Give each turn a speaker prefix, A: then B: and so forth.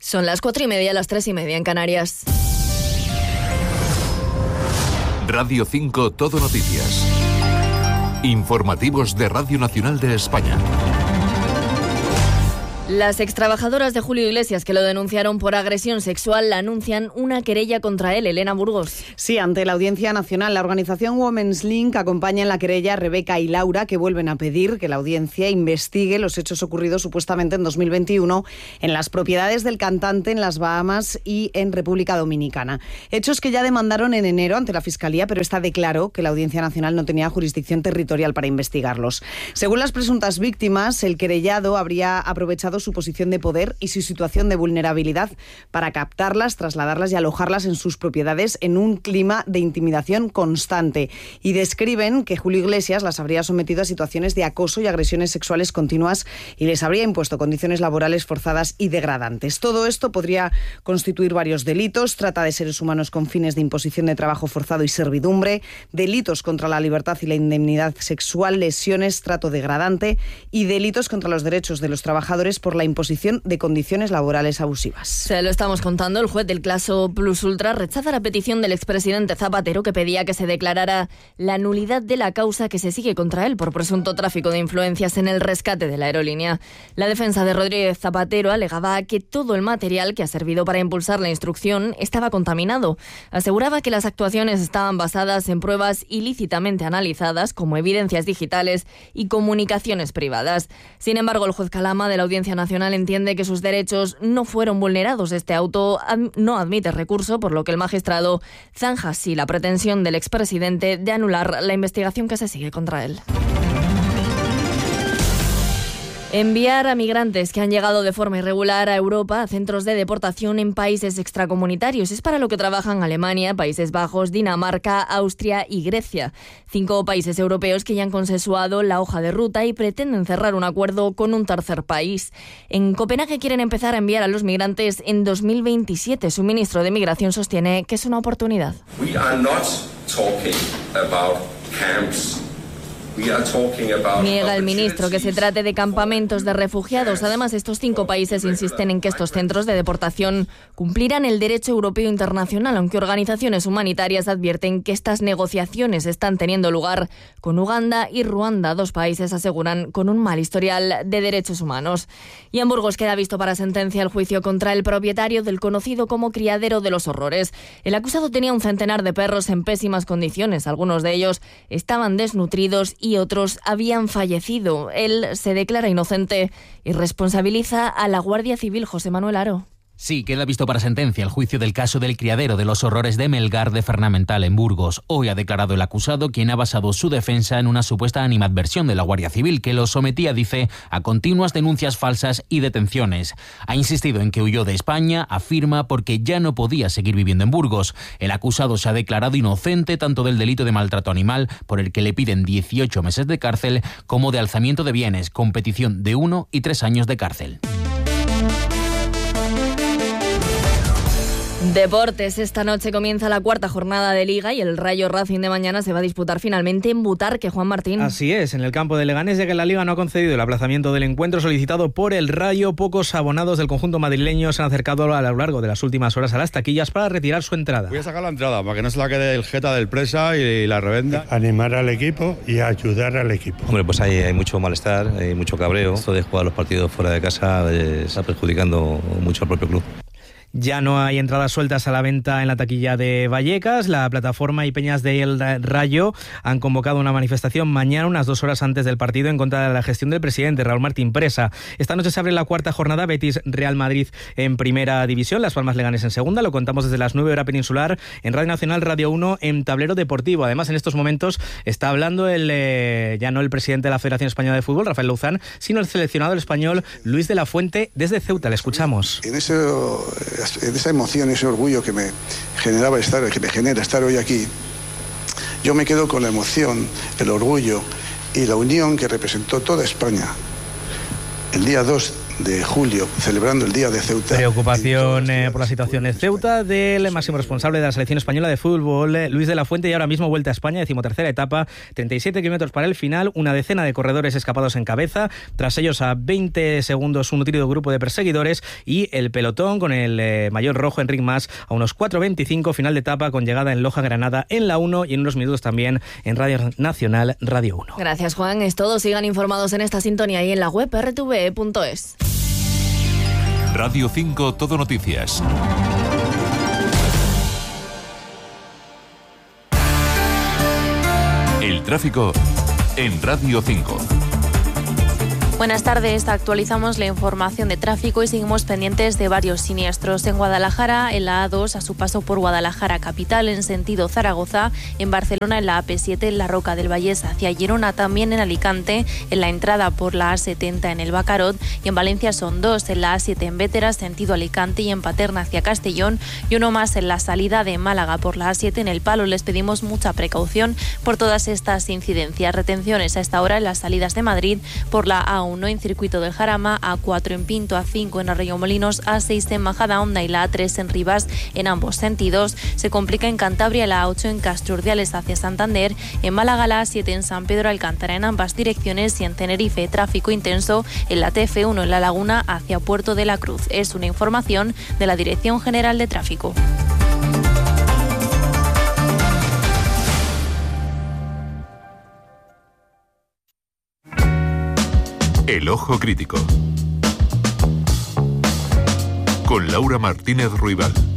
A: Son las 4:30, las 3:30 en Canarias.
B: Radio 5 Todo Noticias. Informativos de Radio Nacional de España.
A: Las extrabajadoras de Julio Iglesias que lo denunciaron por agresión sexual anuncian una querella contra él. Elena Burgos.
C: Sí, ante la Audiencia Nacional, la organización Women's Link acompaña en la querella a Rebeca y Laura, que vuelven a pedir que la Audiencia investigue los hechos ocurridos supuestamente en 2021 en las propiedades del cantante en las Bahamas y en República Dominicana. Hechos que ya demandaron en enero ante la Fiscalía, pero esta declaró que la Audiencia Nacional no tenía jurisdicción territorial para investigarlos. Según las presuntas víctimas, el querellado habría aprovechado su posición de poder y su situación de vulnerabilidad para captarlas, trasladarlas y alojarlas en sus propiedades en un clima de intimidación constante. Y describen que Julio Iglesias las habría sometido a situaciones de acoso y agresiones sexuales continuas y les habría impuesto condiciones laborales forzadas y degradantes. Todo esto podría constituir varios delitos: trata de seres humanos con fines de imposición de trabajo forzado y servidumbre, delitos contra la libertad y la indemnidad sexual, lesiones, trato degradante y delitos contra los derechos de los trabajadores por la imposición de condiciones laborales abusivas.
A: Se lo estamos contando. El juez del caso Plus Ultra rechaza la petición del expresidente Zapatero, que pedía que se declarara la nulidad de la causa que se sigue contra él por presunto tráfico de influencias en el rescate de la aerolínea. La defensa de Rodríguez Zapatero alegaba que todo el material que ha servido para impulsar la instrucción estaba contaminado. Aseguraba que las actuaciones estaban basadas en pruebas ilícitamente analizadas, como evidencias digitales y comunicaciones privadas. Sin embargo, el juez Calama de la Audiencia Nacional entiende que sus derechos no fueron vulnerados. Este auto no admite recurso, por lo que el magistrado zanja así la pretensión del expresidente de anular la investigación que se sigue contra él. Enviar a migrantes que han llegado de forma irregular a Europa a centros de deportación en países extracomunitarios es para lo que trabajan Alemania, Países Bajos, Dinamarca, Austria y Grecia. 5 países europeos que ya han consensuado la hoja de ruta y pretenden cerrar un acuerdo con un tercer país. En Copenhague quieren empezar a enviar a los migrantes en 2027. Su ministro de Migración sostiene que es una oportunidad.
D: We are not talking about camps.
A: Niega el ministro que se trate de campamentos de refugiados. Además, estos 5 países insisten en que estos centros de deportación cumplirán el derecho europeo internacional, aunque organizaciones humanitarias advierten que estas negociaciones están teniendo lugar con Uganda y Ruanda, 2 países, aseguran, con un mal historial de derechos humanos. Y en Burgos queda visto para sentencia el juicio contra el propietario del conocido como Criadero de los Horrores. El acusado tenía un centenar de perros en pésimas condiciones. Algunos de ellos estaban desnutridos y otros habían fallecido. Él se declara inocente y responsabiliza a la Guardia Civil. José Manuel Aro.
E: Sí, queda visto para sentencia el juicio del caso del Criadero de los Horrores de Melgar de Fernamental en Burgos. Hoy ha declarado el acusado, quien ha basado su defensa en una supuesta animadversión de la Guardia Civil que lo sometía, dice, a continuas denuncias falsas y detenciones. Ha insistido en que huyó de España, afirma, porque ya no podía seguir viviendo en Burgos. El acusado se ha declarado inocente tanto del delito de maltrato animal, por el que le piden 18 meses de cárcel, como de alzamiento de bienes, con petición de 1 y 3 años de cárcel.
A: Deportes. Esta noche comienza la 4ª jornada de Liga y el Rayo Racing de mañana se va a disputar finalmente en Butarque. Juan Martín.
F: Así es, en el campo de Leganés, ya que la Liga no ha concedido el aplazamiento del encuentro solicitado por el Rayo. Pocos abonados del conjunto madrileño se han acercado a lo largo de las últimas horas a las taquillas para retirar su entrada.
G: Voy a sacar la entrada para que no se la quede el jeta del presa y la revenda.
H: Animar al equipo y ayudar al equipo.
I: Hombre, pues hay mucho malestar, hay mucho cabreo. Esto de jugar los partidos fuera de casa está perjudicando mucho al propio club.
F: Ya no hay entradas sueltas a la venta en la taquilla de Vallecas. La plataforma y peñas del Rayo han convocado una manifestación mañana, unas 2 horas antes del partido, en contra de la gestión del presidente Raúl Martín Presa. Esta noche se abre la 4ª jornada, Betis Real Madrid en primera división, Las Palmas Leganés en segunda. Lo contamos desde las 9 hora peninsular en Radio Nacional, Radio 1, en Tablero Deportivo. Además, en estos momentos está hablando ya no el presidente de la Federación Española de Fútbol, Rafael Louzán, sino el seleccionador español Luis de la Fuente desde Ceuta. Le escuchamos.
J: En esa emoción, ese orgullo que me genera estar hoy aquí, yo me quedo con la emoción, el orgullo y la unión que representó toda España el día 2 de julio, celebrando el Día de Ceuta.
F: Preocupación por la situación en Ceuta del máximo responsable de la selección española de fútbol, Luis de la Fuente, y ahora mismo vuelta a España, 13ª etapa, 37 kilómetros para el final, una decena de corredores escapados en cabeza, tras ellos a 20 segundos un nutrido grupo de perseguidores y el pelotón con el maillot rojo Enric Mas a unos 4.25, final de etapa con llegada en Loja, Granada, en la 1 y en unos minutos también en Radio Nacional, Radio 1.
A: Gracias, Juan. Es todo. Sigan informados en esta sintonía y en la web rtve.es.
B: Radio 5 Todo Noticias. El tráfico en Radio 5.
K: Buenas tardes, actualizamos la información de tráfico y seguimos pendientes de varios siniestros. En Guadalajara, en la A2, a su paso por Guadalajara capital, en sentido Zaragoza, en Barcelona, en la AP7, en la Roca del Vallés hacia Girona, también en Alicante, en la entrada por la A70 en el Bacarot, y en Valencia son 2, en la A7 en Vétera, sentido Alicante, y en Paterna hacia Castellón, y uno más en la salida de Málaga por la A7 en el Palo. Les pedimos mucha precaución por todas estas incidencias. Retenciones a esta hora en las salidas de Madrid por la A1 en Circuito del Jarama, A4 en Pinto, A5 en Arroyomolinos, A6 en Majadahonda y la A3 en Rivas en ambos sentidos. Se complica en Cantabria la A8 en Castrurdiales hacia Santander, en Málaga la A7 en San Pedro Alcántara en ambas direcciones y en Tenerife tráfico intenso en la TF1 en La Laguna hacia Puerto de la Cruz. Es una información de la Dirección General de Tráfico.
B: El Ojo Crítico con Laura Martínez Ruibal.